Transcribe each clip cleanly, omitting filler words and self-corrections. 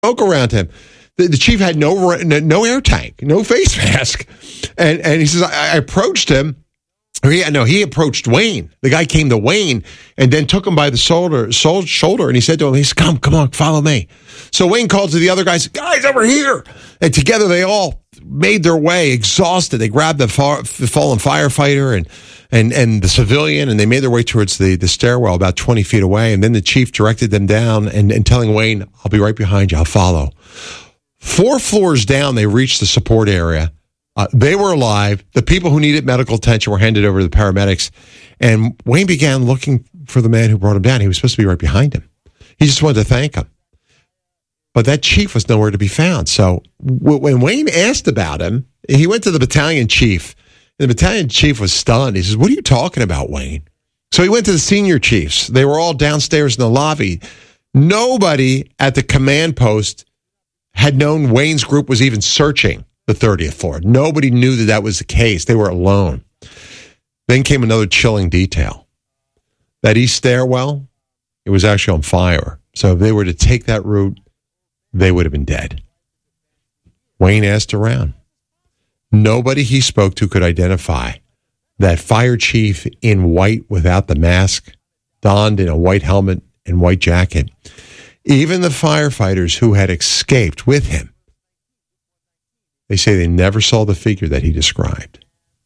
smoke around him. The chief had no air tank, no face mask. And he says, I approached him. He approached Wayne. The guy came to Wayne and then took him by the shoulder, and he said to him, come on, follow me. So Wayne called to the other guys over here. And together they all made their way, exhausted. They grabbed the fallen firefighter and the civilian, and they made their way towards the stairwell about 20 feet away. And then the chief directed them down and telling Wayne, I'll be right behind you. I'll follow. 4 floors down, they reached the support area. They were alive. The people who needed medical attention were handed over to the paramedics. And Wayne began looking for the man who brought him down. He was supposed to be right behind him. He just wanted to thank him. But that chief was nowhere to be found. So when Wayne asked about him, he went to the battalion chief. And the battalion chief was stunned. He says, what are you talking about, Wayne? So he went to the senior chiefs. They were all downstairs in the lobby. Nobody at the command post had known Wayne's group was even searching the 30th floor. Nobody knew that was the case. They were alone. Then came another chilling detail. That east stairwell, it was actually on fire. So if they were to take that route, they would have been dead. Wayne asked around. Nobody he spoke to could identify that fire chief in white without the mask, donned in a white helmet and white jacket. Even the firefighters who had escaped with him, they say they never saw the figure that he described.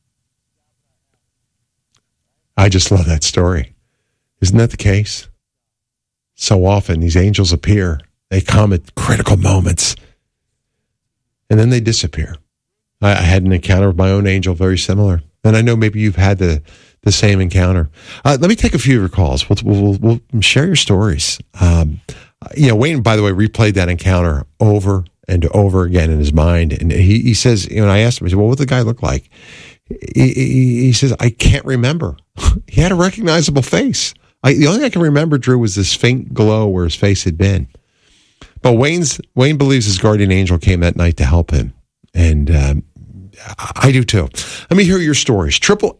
I just love that story. Isn't that the case? So often these angels appear. They come at critical moments, and then they disappear. I had an encounter with my own angel, very similar. And I know maybe you've had the same encounter. Let me take a few of your calls. We'll share your stories. Wayne, by the way, replayed that encounter over and over again in his mind. And he says, and I asked him, I said, well, what did the guy look like? He says, I can't remember. He had a recognizable face. The only thing I can remember, Drew, was this faint glow where his face had been. But Wayne believes his guardian angel came that night to help him. And I do too. Let me hear your stories.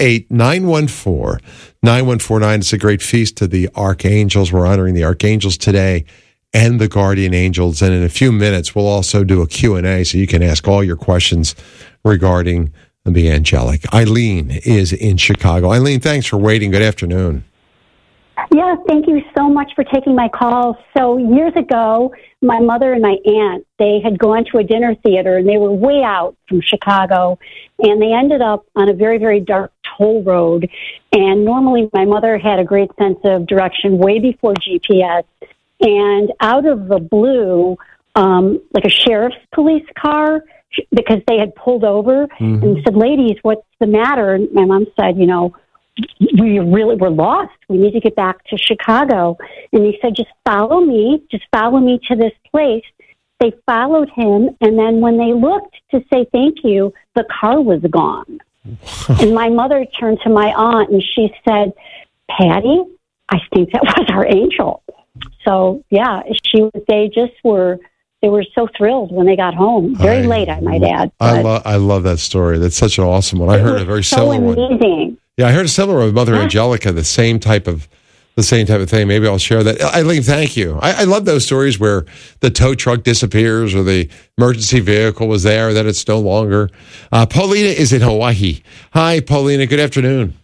888-914-9149. It's a great feast to the archangels. We're honoring the archangels today and the guardian angels. And in a few minutes, we'll also do a Q&A so you can ask all your questions regarding the angelic. Eileen is in Chicago. Eileen, thanks for waiting. Good afternoon. Yes, thank you so much for taking my call. So years ago, my mother and my aunt, they had gone to a dinner theater, and they were way out from Chicago, and they ended up on a very, very dark toll road. And normally my mother had a great sense of direction way before GPS. And out of the blue, like a sheriff's police car, because they had pulled over and said, ladies, what's the matter? And my mom said, we really were lost. We need to get back to Chicago. And he said, just follow me to this place. They followed him, and then when they looked to say thank you, the car was gone. And my mother turned to my aunt, and she said, Patty, I think that was our angel. So, yeah, they were so thrilled when they got home. Very late, I might add. I love that story. That's such an awesome one. I heard a very similar one. So amazing. Yeah, I heard a similar one with Mother Angelica, the same type of thing. Maybe I'll share that. Eileen, thank you. I love those stories where the tow truck disappears or the emergency vehicle was there, then it's no longer. Paulina is in Hawaii. Hi, Paulina. Good afternoon.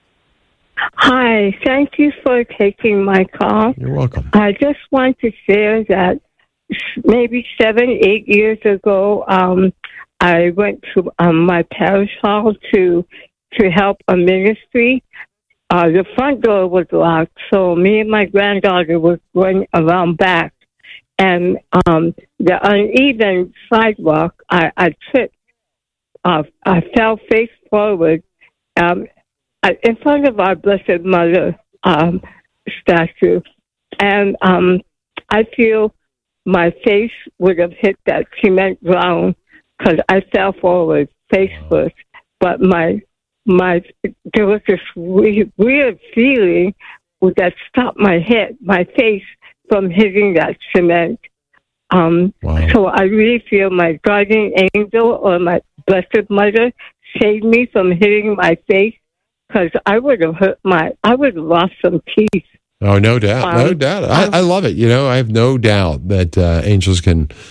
Hi. Thank you for taking my call. You're welcome. I just want to share that maybe 7-8 years ago, I went to my parish hall to help a ministry. The front door was locked, so me and my granddaughter were going around back. And the uneven sidewalk, I tripped. I fell face forward in front of our Blessed Mother statue. And I feel my face would have hit that cement ground because I fell forward face first. But there was this weird feeling that stopped my face from hitting that cement. So I really feel my guardian angel or my Blessed Mother saved me from hitting my face because I would have lost some teeth. Oh, no doubt. No doubt. I love it. I have no doubt that angels can